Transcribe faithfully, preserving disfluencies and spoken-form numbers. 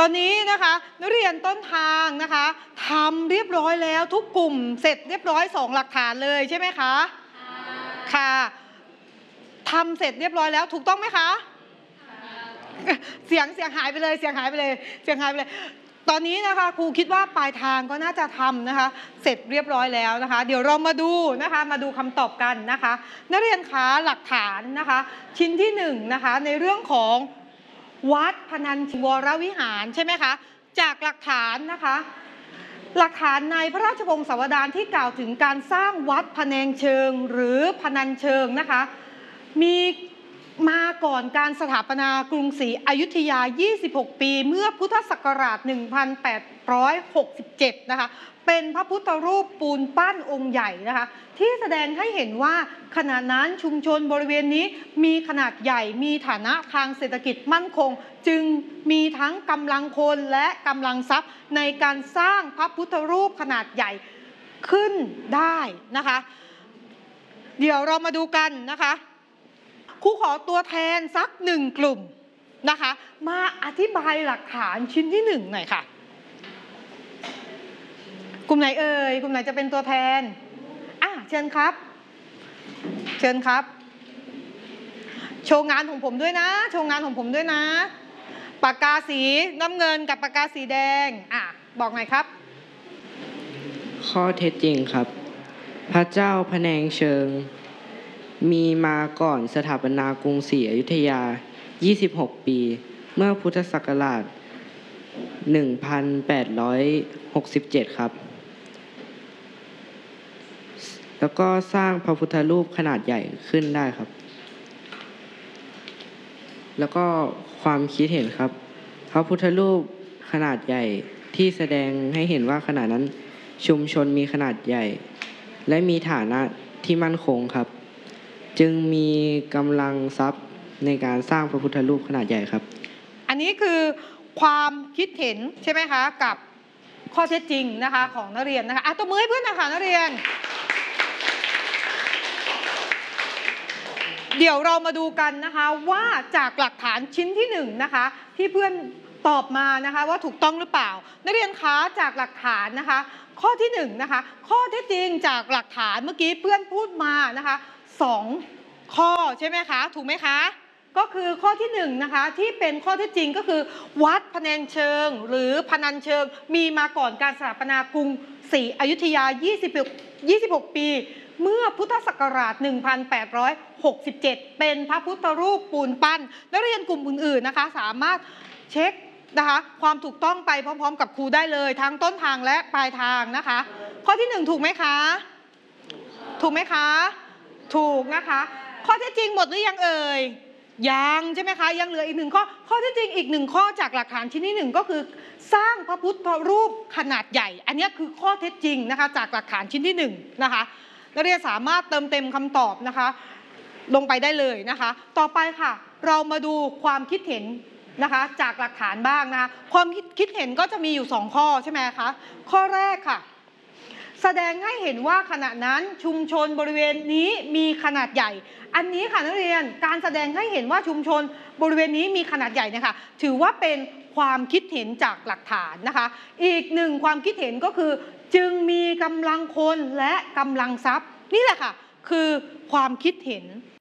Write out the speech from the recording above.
อนนี้นะคะนักเรียนต้นทางนะคะทำเรียบร้อยแล้วทุกกลุ่มเสร็จเรียบร้อยสองหลักฐานเลยใช่ไหมคะค่ะทำเสร็จเรียบร้อยแล้วถูกต้องไหมคะเสียงเสียงหายไปเลยเสียงหายไปเลยเสียงหายไปเลยตอนนี้นะคะครูคิดว่าปลายทางก็น่าจะทำนะคะเสร็จเรียบร้อยแล้วนะคะเดี๋ยวเรามาดูนะคะมาดูคำตอบกันนะคะนักเรียนคะหลักฐานนะคะชิ้นที่หนึ่งนะคะในเรื่องของวัดพนัญวรวิหารใช่ไหมคะจากหลักฐานนะคะหลักฐานในพระราชวงศาวดารที่กล่าวถึงการสร้างวัดพะแนงเชิงหรือพนัญเชิงนะคะมีมาก่อนการสถาปนากรุงศรีอยุธยายี่สิบหกปีเมื่อพุทธศักราชหนึ่งพันแปดร้อยหกสิบเจ็ดนะคะเป็นพระพุทธรูปปูนปั้นองค์ใหญ่นะคะที่แสดงให้เห็นว่าขณะนั้นชุมชนบริเวณนี้มีขนาดใหญ่มีฐานะทางเศรษฐกิจมั่นคงจึงมีทั้งกำลังคนและกำลังทรัพย์ในการสร้างพระพุทธรูปขนาดใหญ่ขึ้นได้นะคะเดี๋ยวเรามาดูกันนะคะครูขอตัวแทนสักหนึ่งกลุ่มนะคะมาอธิบายหลักฐานชิ้นที่หนึ่งหน่อยค่ะกลุ่มไหนเอ่ยกลุ่มไหนจะเป็นตัวแทนอ่ะเชิญครับเชิญครับโชว์งานของผมด้วยนะโชว์งานของผมด้วยนะปากกาสีน้ำเงินกับปากกาสีแดงอ่ะบอกหน่อยครับข้อเท็จจริงครับพระเจ้าพะแนงเชิงมีมาก่อนสถาปนากรุงศรีอยุธยายี่สิบหกปีเมื่อพุทธศักราชหนึ่งพันแปดร้อยหกสิบเจ็ดครับแล้วก็สร้างพระพุทธรูปขนาดใหญ่ขึ้นได้ครับแล้วก็ความคิดเห็นครับพระพุทธรูปขนาดใหญ่ที่แสดงให้เห็นว่าขณะนั้นชุมชนมีขนาดใหญ่และมีฐานะที่มั่นคงครับจึงมีกำลังทรัพย์ในการสร้างพระพุทธรูปขนาดใหญ่ครับอันนี้คือความคิดเห็นใช่ไหมคะกับข้อเท็จจริงนะคะของนักเรียนนะคะอ่ะตบมือให้เพื่อนนะคะนักเรียนเดี๋ยวเรามาดูกันนะคะว่าจากหลักฐานชิ้นที่หนึ่งนะคะที่เพื่อนตอบมานะคะว่าถูกต้องหรือเปล่านักเรียนคะจากหลักฐานนะคะข้อที่หนึ่งนะคะข้อเท็จจริงจากหลักฐานเมื่อกี้เพื่อนพูดมานะคะสองข้อใช่ไหมคะถูกไหมคะก็คือข้อที่หนึ่งนะคะที่เป็นข้อเท็จจริงก็คือวัดพะแนงเชิงหรือพนัญเชิงมีมาก่อนการสถาปนากรุงศรีอยุธยายี่สิบหกปีเมื่อพุทธศักราชหนึ่งพันแปดร้อยหกสิบเจ็ดเป็นพระพุทธรูปปูนปั้นนักเรียนกลุ่มอื่นๆนะคะสามารถเช็คนะคะความถูกต้องไปพร้อมๆกับครูได้เลยทั้งต้นทางและปลายทางนะคะข้อที่หนึ่งถูกไหมคะถูกไหมคะถูกนะคะข้อเท็จจริงหมดหรือยังเอ่ยยังใช่ไหมคะยังเหลืออีกหนึ่งข้อข้อเท็จจริงอีกหนึ่งข้อจากหลักฐานชิ้นที่หนึ่งก็คือสร้างพระพุทธรูปขนาดใหญ่อันนี้คือข้อเท็จจริงนะคะจากหลักฐานชิ้นที่หนึ่งนะคะนักเรียนสามารถเติมเต็มคำตอบนะคะลงไปได้เลยนะคะต่อไปค่ะเรามาดูความคิดเห็นนะคะจากหลักฐานบ้างนะคะความคิดเห็นก็จะมีอยู่สองข้อใช่ไหมคะข้อแรกค่ะแสดงให้เห็นว่าขณะนั้นชุมชนบริเวณนี้มีขนาดใหญ่อันนี้ค่ะนักเรียนการแสดงให้เห็นว่าชุมชนบริเวณนี้มีขนาดใหญ่เนี่ยค่ะถือว่าเป็นความคิดเห็นจากหลักฐานนะคะอีกหนึ่งความคิดเห็นก็คือจึงมีกำลังคนและกำลังทรัพย์นี่แหละค่ะคือความคิดเห็น